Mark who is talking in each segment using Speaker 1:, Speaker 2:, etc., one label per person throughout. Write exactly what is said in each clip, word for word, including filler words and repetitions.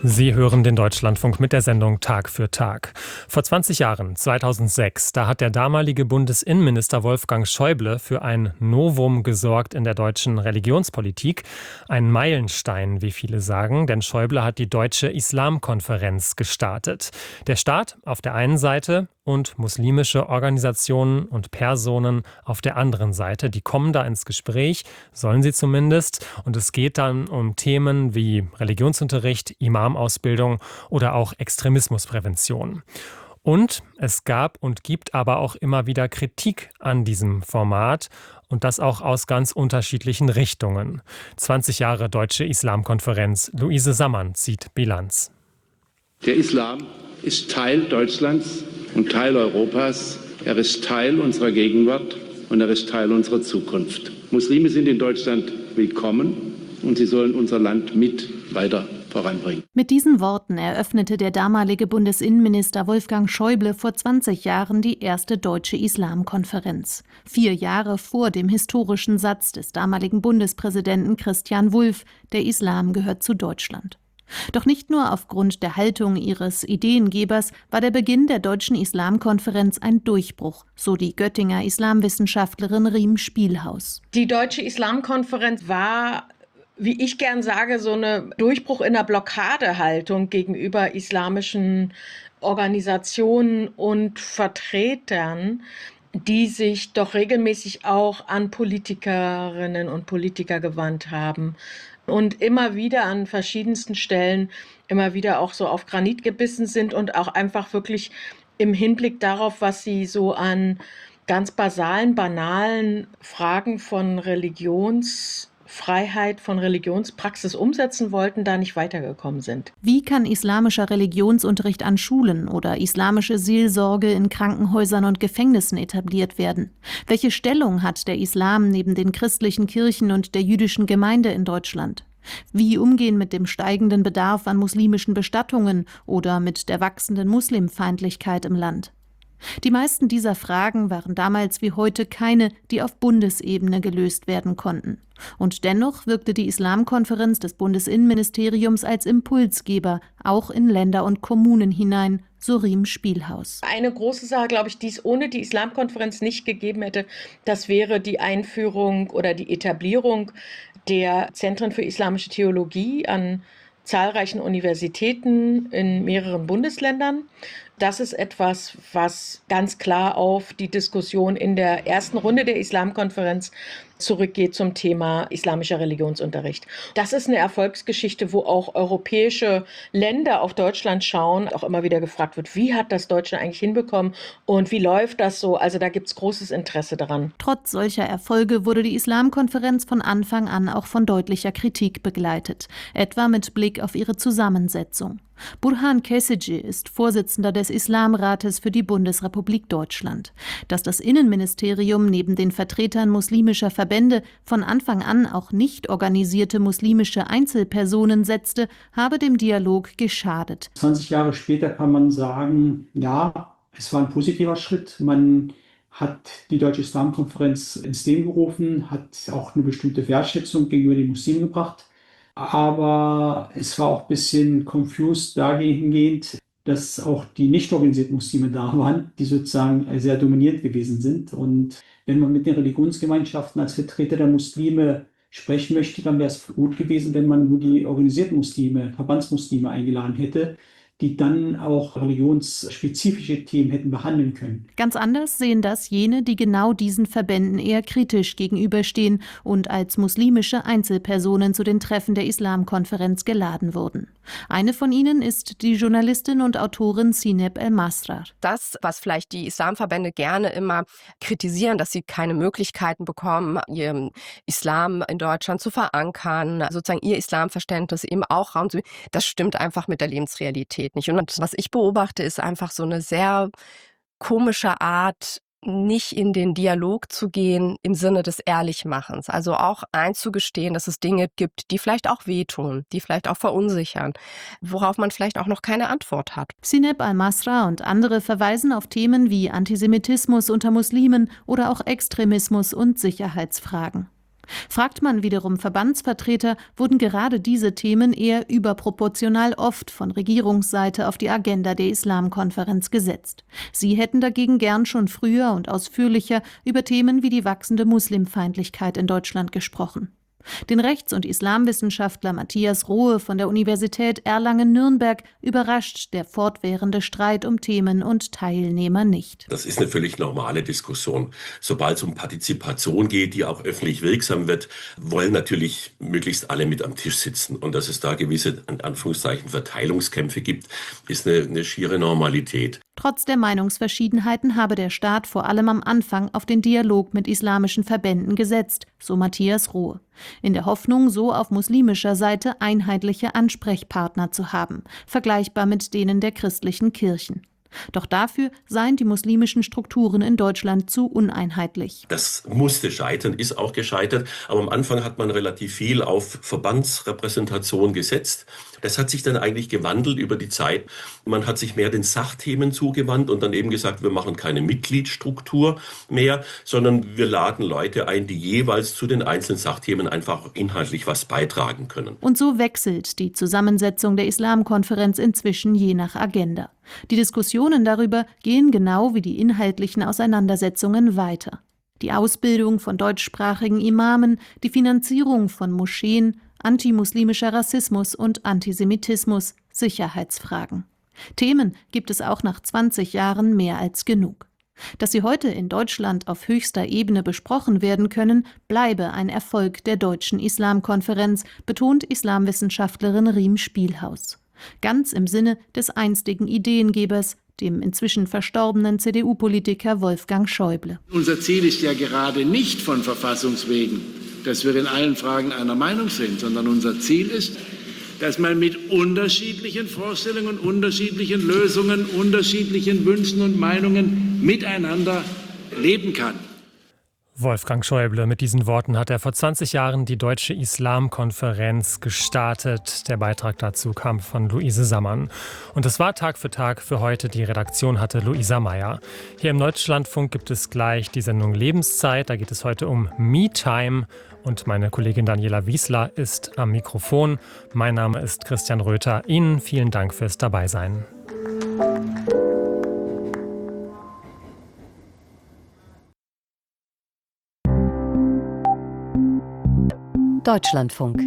Speaker 1: Sie hören den Deutschlandfunk mit der Sendung Tag für Tag. Vor zwanzig Jahren, zweitausendsechs, da hat der damalige Bundesinnenminister Wolfgang Schäuble für ein Novum gesorgt in der deutschen Religionspolitik. Ein Meilenstein, wie viele sagen, denn Schäuble hat die Deutsche Islamkonferenz gestartet. Der Staat auf der einen Seite und muslimische Organisationen und Personen auf der anderen Seite. Die kommen da ins Gespräch, sollen sie zumindest. Und es geht dann um Themen wie Religionsunterricht, Imamausbildung oder auch Extremismusprävention. Und es gab und gibt aber auch immer wieder Kritik an diesem Format und das auch aus ganz unterschiedlichen Richtungen. zwanzig Jahre Deutsche Islamkonferenz. Luise Sammann zieht Bilanz.
Speaker 2: Der Islam ist Teil Deutschlands und Teil Europas. Er ist Teil unserer Gegenwart und er ist Teil unserer Zukunft. Muslime sind in Deutschland willkommen und sie sollen unser Land mit weiter voranbringen.
Speaker 3: Mit diesen Worten eröffnete der damalige Bundesinnenminister Wolfgang Schäuble vor zwanzig Jahren die erste Deutsche Islamkonferenz. Vier Jahre vor dem historischen Satz des damaligen Bundespräsidenten Christian Wulff: Der Islam gehört zu Deutschland. Doch nicht nur aufgrund der Haltung ihres Ideengebers war der Beginn der Deutschen Islamkonferenz ein Durchbruch, so die Göttinger Islamwissenschaftlerin Riem Spielhaus.
Speaker 4: Die Deutsche Islamkonferenz war, wie ich gern sage, so eine Durchbruch in der Blockadehaltung gegenüber islamischen Organisationen und Vertretern, die sich doch regelmäßig auch an Politikerinnen und Politiker gewandt haben und immer wieder an verschiedensten Stellen immer wieder auch so auf Granit gebissen sind und auch einfach wirklich im Hinblick darauf, was sie so an ganz basalen, banalen Fragen von Religionsfreiheit, von Religionspraxis umsetzen wollten, da nicht weitergekommen sind.
Speaker 3: Wie kann islamischer Religionsunterricht an Schulen oder islamische Seelsorge in Krankenhäusern und Gefängnissen etabliert werden? Welche Stellung hat der Islam neben den christlichen Kirchen und der jüdischen Gemeinde in Deutschland? Wie umgehen mit dem steigenden Bedarf an muslimischen Bestattungen oder mit der wachsenden Muslimfeindlichkeit im Land? Die meisten dieser Fragen waren damals wie heute keine, die auf Bundesebene gelöst werden konnten. Und dennoch wirkte die Islamkonferenz des Bundesinnenministeriums als Impulsgeber auch in Länder und Kommunen hinein, so Riem Spielhaus.
Speaker 4: Eine große Sache, glaube ich, die es ohne die Islamkonferenz nicht gegeben hätte, das wäre die Einführung oder die Etablierung der Zentren für islamische Theologie an zahlreichen Universitäten in mehreren Bundesländern. Das ist etwas, was ganz klar auf die Diskussion in der ersten Runde der Islamkonferenz zurückgeht zum Thema islamischer Religionsunterricht. Das ist eine Erfolgsgeschichte, wo auch europäische Länder auf Deutschland schauen, auch immer wieder gefragt wird, wie hat das Deutschland eigentlich hinbekommen und wie läuft das so? Also da gibt es großes Interesse daran.
Speaker 3: Trotz solcher Erfolge wurde die Islamkonferenz von Anfang an auch von deutlicher Kritik begleitet, etwa mit Blick auf ihre Zusammensetzung. Burhan Kesici ist Vorsitzender des Islamrates für die Bundesrepublik Deutschland. Dass das Innenministerium neben den Vertretern muslimischer Verbände von Anfang an auch nicht organisierte muslimische Einzelpersonen setzte, habe dem Dialog geschadet.
Speaker 5: zwanzig Jahre später kann man sagen, ja, es war ein positiver Schritt. Man hat die Deutsche Islamkonferenz ins Leben gerufen, hat auch eine bestimmte Wertschätzung gegenüber den Muslimen gebracht. Aber es war auch ein bisschen confused dahingehend, dass auch die nicht organisierten Muslime da waren, die sozusagen sehr dominierend gewesen sind. Und wenn man mit den Religionsgemeinschaften als Vertreter der Muslime sprechen möchte, dann wäre es gut gewesen, wenn man nur die organisierten Muslime, Verbandsmuslime eingeladen hätte, die dann auch religionsspezifische Themen hätten behandeln können.
Speaker 3: Ganz anders sehen das jene, die genau diesen Verbänden eher kritisch gegenüberstehen und als muslimische Einzelpersonen zu den Treffen der Islamkonferenz geladen wurden. Eine von ihnen ist die Journalistin und Autorin Sineb El-Masrar.
Speaker 6: Das, was vielleicht die Islamverbände gerne immer kritisieren, dass sie keine Möglichkeiten bekommen, ihren Islam in Deutschland zu verankern, sozusagen ihr Islamverständnis eben auch Raum zu bieten, das stimmt einfach mit der Lebensrealität nicht. Und was ich beobachte, ist einfach so eine sehr komische Art, nicht in den Dialog zu gehen im Sinne des Ehrlichmachens. Also auch einzugestehen, dass es Dinge gibt, die vielleicht auch wehtun, die vielleicht auch verunsichern, worauf man vielleicht auch noch keine Antwort hat.
Speaker 3: Sineb Al-Masra und andere verweisen auf Themen wie Antisemitismus unter Muslimen oder auch Extremismus und Sicherheitsfragen. Fragt man wiederum Verbandsvertreter, wurden gerade diese Themen eher überproportional oft von Regierungsseite auf die Agenda der Islamkonferenz gesetzt. Sie hätten dagegen gern schon früher und ausführlicher über Themen wie die wachsende Muslimfeindlichkeit in Deutschland gesprochen. Den Rechts- und Islamwissenschaftler Matthias Rohe von der Universität Erlangen-Nürnberg überrascht der fortwährende Streit um Themen und Teilnehmer nicht.
Speaker 7: Das ist eine völlig normale Diskussion. Sobald es um Partizipation geht, die auch öffentlich wirksam wird, wollen natürlich möglichst alle mit am Tisch sitzen. Und dass es da gewisse, in Anführungszeichen, Verteilungskämpfe gibt, ist eine, eine schiere Normalität.
Speaker 3: Trotz der Meinungsverschiedenheiten habe der Staat vor allem am Anfang auf den Dialog mit islamischen Verbänden gesetzt, so Matthias Rohe, in der Hoffnung, so auf muslimischer Seite einheitliche Ansprechpartner zu haben, vergleichbar mit denen der christlichen Kirchen. Doch dafür seien die muslimischen Strukturen in Deutschland zu uneinheitlich.
Speaker 7: Das musste scheitern, ist auch gescheitert. Aber am Anfang hat man relativ viel auf Verbandsrepräsentation gesetzt. Das hat sich dann eigentlich gewandelt über die Zeit. Man hat sich mehr den Sachthemen zugewandt und dann eben gesagt, wir machen keine Mitgliedsstruktur mehr, sondern wir laden Leute ein, die jeweils zu den einzelnen Sachthemen einfach inhaltlich was beitragen können.
Speaker 3: Und so wechselt die Zusammensetzung der Islamkonferenz inzwischen je nach Agenda. Die Diskussionen darüber gehen genau wie die inhaltlichen Auseinandersetzungen weiter. Die Ausbildung von deutschsprachigen Imamen, die Finanzierung von Moscheen, antimuslimischer Rassismus und Antisemitismus, Sicherheitsfragen. Themen gibt es auch nach zwanzig Jahren mehr als genug. Dass sie heute in Deutschland auf höchster Ebene besprochen werden können, bleibe ein Erfolg der Deutschen Islamkonferenz, betont Islamwissenschaftlerin Riem Spielhaus. Ganz im Sinne des einstigen Ideengebers, dem inzwischen verstorbenen C D U-Politiker Wolfgang Schäuble.
Speaker 2: Unser Ziel ist ja gerade nicht von Verfassungswegen, dass wir in allen Fragen einer Meinung sind, sondern unser Ziel ist, dass man mit unterschiedlichen Vorstellungen, unterschiedlichen Lösungen, unterschiedlichen Wünschen und Meinungen miteinander leben kann.
Speaker 1: Wolfgang Schäuble, mit diesen Worten hat er vor zwanzig Jahren die Deutsche Islamkonferenz gestartet. Der Beitrag dazu kam von Luise Sammann. Und es war Tag für Tag für heute. Die Redaktion hatte Luisa Meyer. Hier im Deutschlandfunk gibt es gleich die Sendung Lebenszeit. Da geht es heute um Me-Time. Und meine Kollegin Daniela Wiesler ist am Mikrofon. Mein Name ist Christian Röther. Ihnen vielen Dank fürs Dabeisein.
Speaker 8: Deutschlandfunk.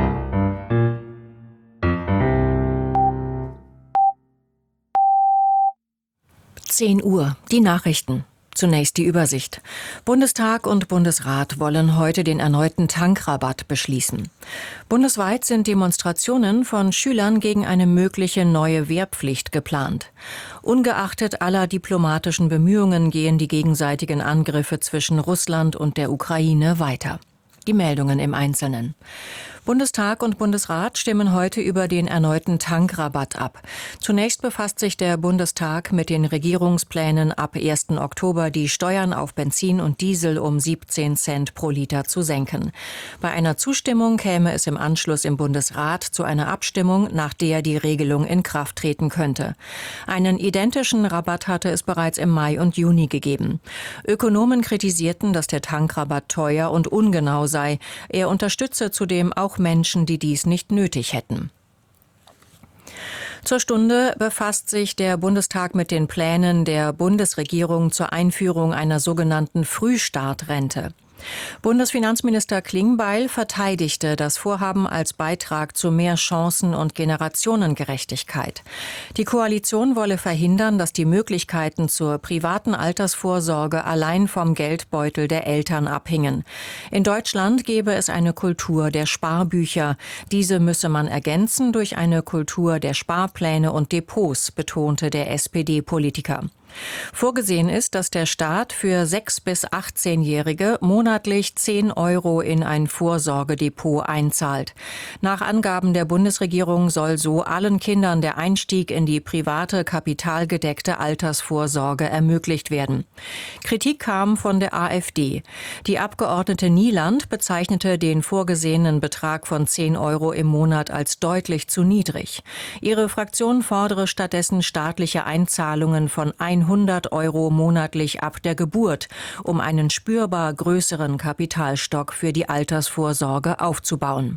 Speaker 8: zehn Uhr, die Nachrichten. Zunächst die Übersicht. Bundestag und Bundesrat wollen heute den erneuten Tankrabatt beschließen. Bundesweit sind Demonstrationen von Schülern gegen eine mögliche neue Wehrpflicht geplant. Ungeachtet aller diplomatischen Bemühungen gehen die gegenseitigen Angriffe zwischen Russland und der Ukraine weiter. Die Meldungen im Einzelnen. Bundestag und Bundesrat stimmen heute über den erneuten Tankrabatt ab. Zunächst befasst sich der Bundestag mit den Regierungsplänen, ab ersten Oktober die Steuern auf Benzin und Diesel um siebzehn Cent pro Liter zu senken. Bei einer Zustimmung käme es im Anschluss im Bundesrat zu einer Abstimmung, nach der die Regelung in Kraft treten könnte. Einen identischen Rabatt hatte es bereits im Mai und Juni gegeben. Ökonomen kritisierten, dass der Tankrabatt teuer und ungenau sei. Er unterstütze zudem auch Menschen, die dies nicht nötig hätten. Zur Stunde befasst sich der Bundestag mit den Plänen der Bundesregierung zur Einführung einer sogenannten Frühstartrente. Bundesfinanzminister Klingbeil verteidigte das Vorhaben als Beitrag zu mehr Chancen und Generationengerechtigkeit. Die Koalition wolle verhindern, dass die Möglichkeiten zur privaten Altersvorsorge allein vom Geldbeutel der Eltern abhingen. In Deutschland gäbe es eine Kultur der Sparbücher. Diese müsse man ergänzen durch eine Kultur der Sparpläne und Depots, betonte der S P D-Politiker. Vorgesehen ist, dass der Staat für sechs- bis achtzehnjährige monatlich zehn Euro in ein Vorsorgedepot einzahlt. Nach Angaben der Bundesregierung soll so allen Kindern der Einstieg in die private, kapitalgedeckte Altersvorsorge ermöglicht werden. Kritik kam von der A f D. Die Abgeordnete Nieland bezeichnete den vorgesehenen Betrag von zehn Euro im Monat als deutlich zu niedrig. Ihre Fraktion fordere stattdessen staatliche Einzahlungen von hundert Euro monatlich ab der Geburt, um einen spürbar größeren Kapitalstock für die Altersvorsorge aufzubauen.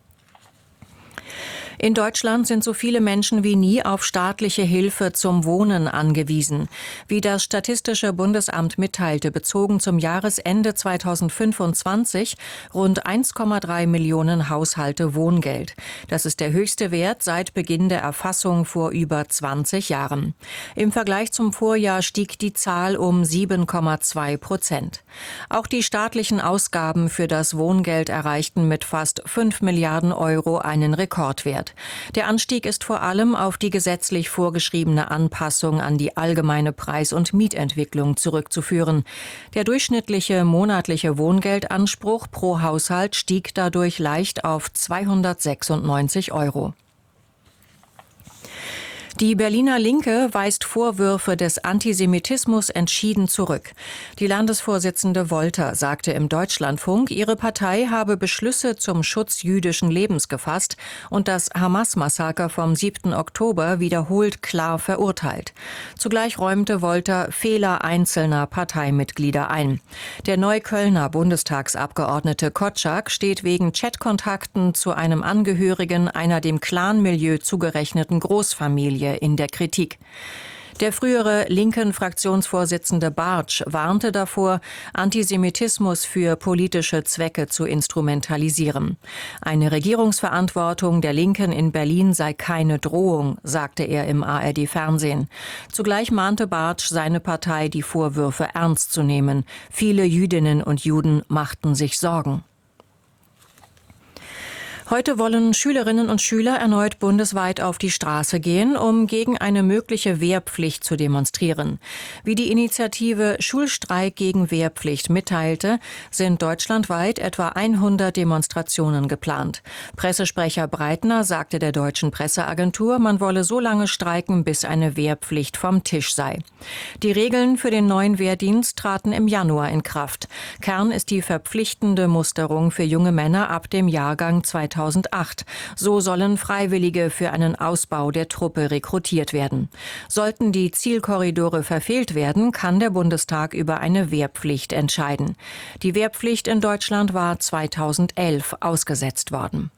Speaker 8: In Deutschland sind so viele Menschen wie nie auf staatliche Hilfe zum Wohnen angewiesen. Wie das Statistische Bundesamt mitteilte, bezogen zum Jahresende zweitausendfünfundzwanzig rund eins Komma drei Millionen Haushalte Wohngeld. Das ist der höchste Wert seit Beginn der Erfassung vor über zwanzig Jahren. Im Vergleich zum Vorjahr stieg die Zahl um sieben Komma zwei Prozent. Auch die staatlichen Ausgaben für das Wohngeld erreichten mit fast fünf Milliarden Euro einen Rekordwert. Der Anstieg ist vor allem auf die gesetzlich vorgeschriebene Anpassung an die allgemeine Preis- und Mietentwicklung zurückzuführen. Der durchschnittliche monatliche Wohngeldanspruch pro Haushalt stieg dadurch leicht auf zweihundertsechsundneunzig Euro. Die Berliner Linke weist Vorwürfe des Antisemitismus entschieden zurück. Die Landesvorsitzende Wolter sagte im Deutschlandfunk, ihre Partei habe Beschlüsse zum Schutz jüdischen Lebens gefasst und das Hamas-Massaker vom siebten Oktober wiederholt klar verurteilt. Zugleich räumte Wolter Fehler einzelner Parteimitglieder ein. Der Neuköllner Bundestagsabgeordnete Kotschak steht wegen Chatkontakten zu einem Angehörigen einer dem Clanmilieu zugerechneten Großfamilie in der Kritik. Der frühere linken Fraktionsvorsitzende Bartsch warnte davor, Antisemitismus für politische Zwecke zu instrumentalisieren. Eine Regierungsverantwortung der Linken in Berlin sei keine Drohung, sagte er im A R D-Fernsehen. Zugleich mahnte Bartsch seine Partei, die Vorwürfe ernst zu nehmen. Viele Jüdinnen und Juden machten sich Sorgen. Heute wollen Schülerinnen und Schüler erneut bundesweit auf die Straße gehen, um gegen eine mögliche Wehrpflicht zu demonstrieren. Wie die Initiative Schulstreik gegen Wehrpflicht mitteilte, sind deutschlandweit etwa hundert Demonstrationen geplant. Pressesprecher Breitner sagte der deutschen Presseagentur, man wolle so lange streiken, bis eine Wehrpflicht vom Tisch sei. Die Regeln für den neuen Wehrdienst traten im Januar in Kraft. Kern ist die verpflichtende Musterung für junge Männer ab dem Jahrgang zweitausendacht. So sollen Freiwillige für einen Ausbau der Truppe rekrutiert werden. Sollten die Zielkorridore verfehlt werden, kann der Bundestag über eine Wehrpflicht entscheiden. Die Wehrpflicht in Deutschland war zweitausendelf ausgesetzt worden.